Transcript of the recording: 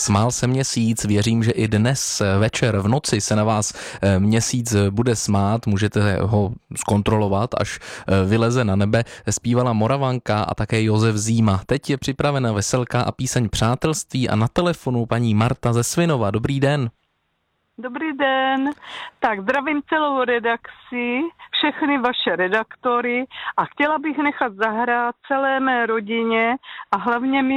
Smál se měsíc, věřím, že i dnes večer v noci se na vás měsíc bude smát, můžete ho zkontrolovat, až vyleze na nebe. Zpívala Moravanka a také Josef Zíma. Teď je připravena veselka a píseň Přátelství a na telefonu paní Marta ze Svinova. Dobrý den. Dobrý den. Tak zdravím celou redakci, všechny vaše redaktory a chtěla bych nechat zahrát celé mé rodině a hlavně